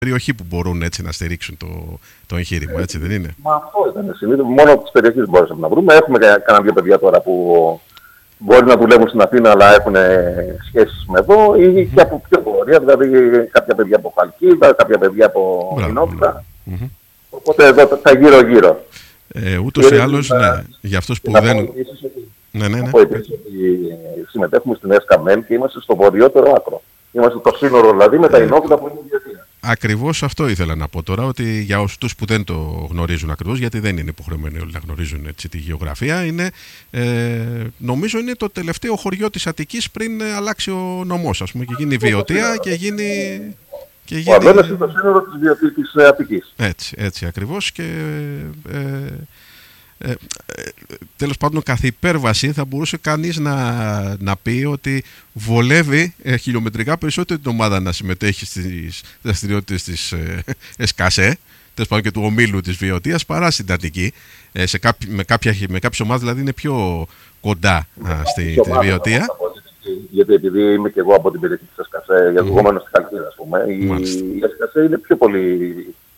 περιοχή που μπορούν έτσι να στηρίξουν το εγχείρημα, έτσι δεν είναι? Μα αυτό ήταν συνήθως. Μόνο από τις περιοχές μπορούσαμε να βρούμε. Έχουμε κανένα δύο παιδιά τώρα που μπορεί να δουλεύουν στην Αθήνα, αλλά έχουν σχέσεις με εδώ, ή και από πιο πορεία, δηλαδή κάποια παιδιά από Χαλκίδα, κάποια παιδιά από Ινόπιτα. Οπότε εδώ τα γύρω-γύρω. Ούτως ή άλλως, ναι, για αυτούς που δεν... Ναι. Συμμετέχουμε στην ΕΣΚΑΜΕΛ και είμαστε στο βορειότερο άκρο. Είμαστε το σύνορο δηλαδή με τα Ινόπιτα που είναι ιδιωτικά. Ακριβώς αυτό ήθελα να πω τώρα, ότι για αυτούς που δεν το γνωρίζουν ακριβώς, γιατί δεν είναι υποχρεωμένοι όλοι να γνωρίζουν έτσι, τη γεωγραφία, είναι, νομίζω είναι το τελευταίο χωριό της Αττικής πριν αλλάξει ο νομός, ας πούμε, και γίνει Βιωτία και γίνει... Ο Αδώνας είναι το σύνορο της Αττικής. Έτσι ακριβώς και... τέλος πάντων, καθ' υπέρβαση θα μπορούσε κανείς να πει ότι βολεύει χιλιομετρικά περισσότερο την ομάδα να συμμετέχει στις δραστηριότητες της ΕΣΚΑΣΕ, τέλος πάντων και του ομίλου της Βιωτίας, παρά στην Αττική. Με κάποιες ομάδες δηλαδή είναι πιο κοντά στη Βιωτία. Γιατί επειδή είμαι και εγώ από την περιοχή της ΕΣΚΑΣΕ, γιατί εγώ μένω στη Χαλκίδα, ας πούμε, η ΕΣΚΑΣΕ είναι πιο πολύ...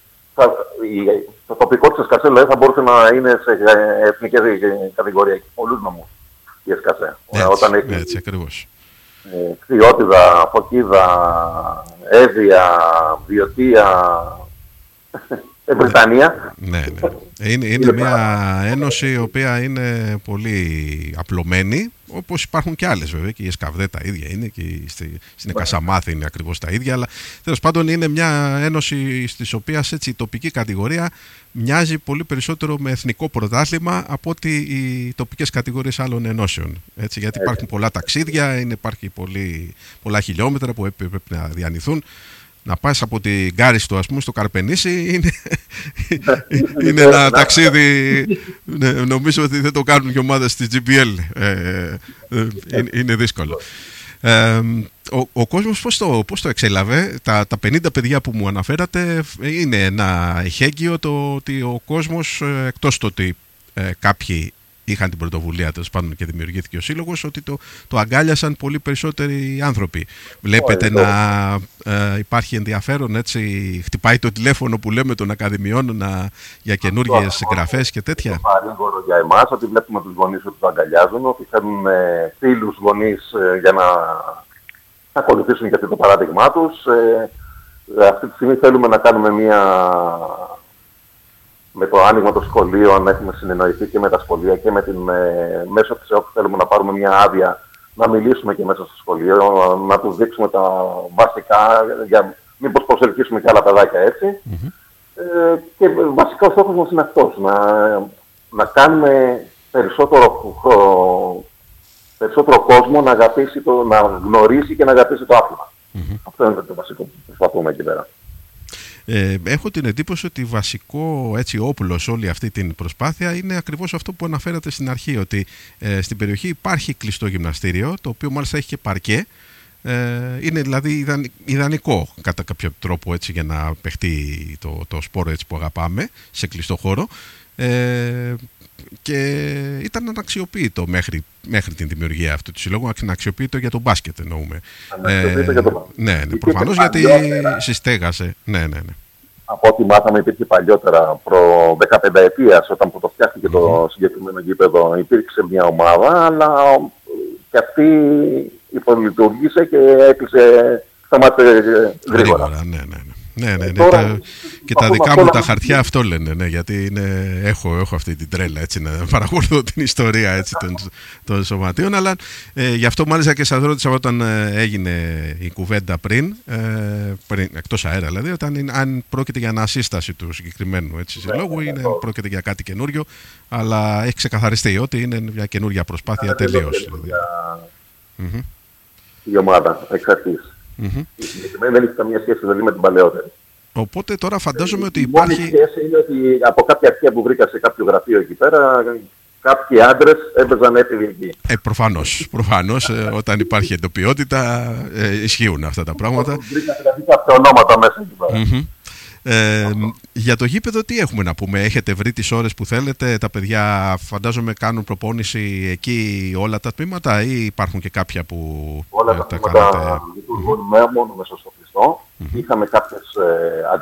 Το τοπικό της ΕΣΚΑΣΕ δηλαδή, θα μπορούσε να είναι σε εθνική κατηγορία και πολλούς νομούς η ΕΣΚΑΣΕ. Έτσι ακριβώς. Χθιώτιδα, Φωκίδα, Εύβοια, Βιωτία, Βρυτανία. Ναι. Είναι μια ένωση η οποία είναι πολύ απλωμένη, όπως υπάρχουν και άλλες βέβαια, και η ΕΣΚΑΒΔΕ τα ίδια είναι, και στην Εκασαμάθη είναι ακριβώς τα ίδια, αλλά τέλος πάντων είναι μια ένωση στις οποίες έτσι, η τοπική κατηγορία μοιάζει πολύ περισσότερο με εθνικό πρωτάθλημα από ότι οι τοπικές κατηγορίες άλλων ενώσεων. Έτσι, γιατί υπάρχουν πολλά ταξίδια, υπάρχει πολλά χιλιόμετρα που πρέπει να διανυθούν. Να πας από την Κάριστο, ας πούμε, στο Καρπενήσι είναι ένα ταξίδι, νομίζω ότι δεν το κάνουν και ομάδες της GPL, είναι δύσκολο. Ο κόσμος πώς το εξέλαβε? Τα 50 παιδιά που μου αναφέρατε είναι ένα εχέγγυο το ότι ο κόσμος, εκτός το ότι κάποιοι είχαν την πρωτοβουλία τέλος πάντων και δημιουργήθηκε ο σύλλογος, ότι το αγκάλιασαν πολύ περισσότεροι άνθρωποι. Βλέπετε να υπάρχει ενδιαφέρον, έτσι, χτυπάει το τηλέφωνο που λέμε των ακαδημιών για καινούργιες εγγραφές και τέτοια. Είναι παρήγορο για εμάς ότι βλέπουμε τους γονείς ότι το αγκαλιάζουν, ότι θέλουν φίλους γονείς για να ακολουθήσουν και αυτό το παράδειγμά τους. Αυτή τη στιγμή θέλουμε να κάνουμε με το άνοιγμα των σχολείων έχουμε συνεννοηθεί και με τα σχολεία και μέσω της ΕΟΚ θέλουμε να πάρουμε μια άδεια να μιλήσουμε και μέσα στο σχολείο, να τους δείξουμε τα βασικά, για μήπως προσελκύσουμε και άλλα παιδάκια έτσι. Και βασικά ο στόχος μας είναι αυτός, να κάνουμε περισσότερο κόσμο να γνωρίσει και να αγαπήσει το άθλημα. Αυτό είναι το βασικό που προσπαθούμε εκεί πέρα. Έχω την εντύπωση ότι βασικό έτσι, όπλο σε όλη αυτή την προσπάθεια είναι ακριβώς αυτό που αναφέρατε στην αρχή, ότι στην περιοχή υπάρχει κλειστό γυμναστήριο, το οποίο μάλιστα έχει και παρκέ. Είναι δηλαδή ιδανικό κατά κάποιο τρόπο έτσι, για να παιχτεί το σπόρο έτσι, που αγαπάμε σε κλειστό χώρο. Και ήταν αναξιοποιητό μέχρι την δημιουργία αυτού του συλλόγου, αναξιοποιητό για τον μπάσκετ εννοούμε. Ναι, προφανώς γιατί συστέγασε. Ναι. Από ό,τι μάθαμε υπήρχε παλιότερα, προ 15 ετίας, όταν το φτιάχτηκε το συγκεκριμένο γήπεδο, υπήρξε μια ομάδα, αλλά και αυτή υπολειτουργήσε και σταμάτησε γρήγορα. Ναι. Και τα δικά μου τα χαρτιά αυτό λένε, γιατί έχω αυτή την τρέλα έτσι, να παρακολουθώ την ιστορία έτσι, των σωματείων, αλλά γι' αυτό μάλιστα και σας ρώτησα όταν έγινε η κουβέντα πριν εκτός αέρα δηλαδή, αν πρόκειται για ανασύσταση του συγκεκριμένου συλλόγου ή πρόκειται για κάτι καινούριο, αλλά έχει ξεκαθαριστεί ότι είναι μια καινούργια προσπάθεια τελείως. Η ομάδα εξ αρχής. Η συγκεκριμένη δεν έχει καμία σχέση δηλαδή με την παλαιότερη. Οπότε τώρα φαντάζομαι ότι υπάρχει. Η σχέση είναι ότι από κάποια αρχαία που βρήκα σε κάποιο γραφείο εκεί πέρα, κάποιοι άντρες έπαιζαν έφηβοι εκεί. Προφανώς όταν υπάρχει εντοπιότητα ισχύουν αυτά τα πράγματα. Βρήκα δηλαδή κάποια ονόματα μέσα εκεί πέρα. Για το γήπεδο τι έχουμε να πούμε? Έχετε βρει τις ώρες που θέλετε? Τα παιδιά φαντάζομαι κάνουν προπόνηση εκεί όλα τα τμήματα, ή υπάρχουν και κάποια που όλα τα τμήματα λειτουργούν μόνο μέσα στο κλειστό. Είχαμε κάποιες